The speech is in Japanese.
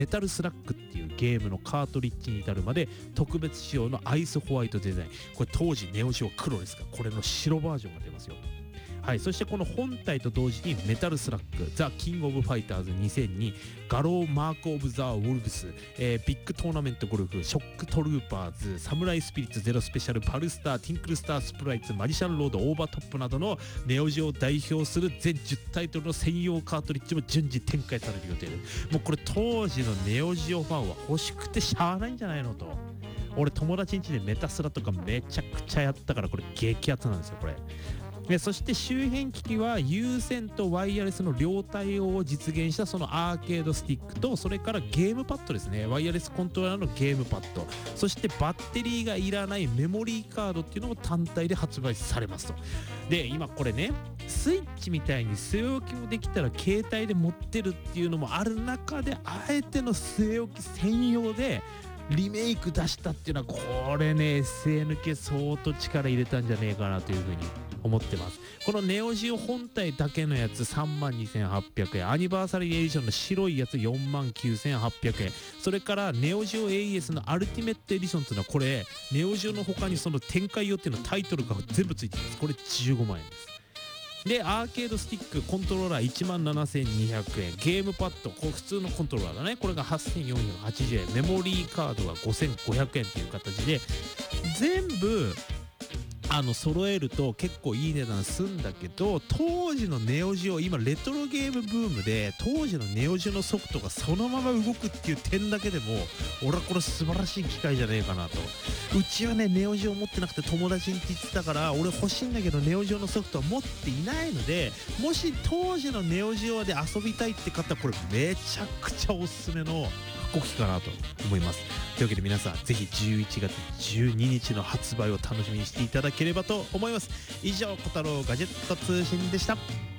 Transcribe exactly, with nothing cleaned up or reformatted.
メタルスラッグっていうゲームのカートリッジに至るまで特別仕様のアイスホワイトデザイン。これ当時ネオジオ黒ですが、これの白バージョンが出ますよ。はい、そしてこの本体と同時にメタルスラッグ、ザ・キング・オブ・ファイターズにせんに、ガロー・マーク・オブ・ザ・ウォルブス、えー、ビッグトーナメントゴルフ、ショック・トルーパーズ、サムライ・スピリッツ・ゼロ・スペシャル、パルスター、ティンクルスター・スプライツ、マジシャン・ロード、オーバートップなどのネオジオを代表する全じゅうタイトルの専用カートリッジも順次展開される予定で、もうこれ当時のネオジオファンは欲しくてしゃあないんじゃないのと。俺友達ん家でメタスラとかめちゃくちゃやったから、これ激アツなんですよこれ。でそして周辺機器は有線とワイヤレスの両対応を実現したそのアーケードスティックと、それからゲームパッドですね、ワイヤレスコントローラーのゲームパッド、そしてバッテリーがいらないメモリーカードっていうのも単体で発売されますと。で今これね、スイッチみたいに据え置きもできたら携帯で持ってるっていうのもある中で、あえての据え置き専用でリメイク出したっていうのは、これね エスエヌケー 相当力入れたんじゃねえかなというふうに思ってます。このネオジオ本体だけのやつ さんまんにせんはっぴゃくえん、アニバーサリーエディションの白いやつ よんまんきゅうせんはっぴゃくえん、それからネオジオ エーイーエス のアルティメットエディションっていうのは、これネオジオの他にその展開予定のタイトルが全部ついています。これじゅうごまんえんです。でアーケードスティックコントローラーいちまんななせんにひゃくえん、ゲームパッドこう普通のコントローラーだね、これがはっせんよんひゃくはちじゅうえん、メモリーカードがごせんごひゃくえんっていう形で全部あの揃えると結構いい値段すんだけど、当時のネオジオ、今レトロゲームブームで当時のネオジオのソフトがそのまま動くっていう点だけでも、俺はこれ素晴らしい機械じゃねえかなと。うちはねネオジオ持ってなくて友達にって言ってたから、俺欲しいんだけどネオジオのソフトは持っていないので、もし当時のネオジオで遊びたいって方はこれめちゃくちゃおすすめの動きかなと思います。というわけで皆さんぜひじゅういちがつじゅうににちの発売を楽しみにしていただければと思います。以上小太郎ガジェット通信でした。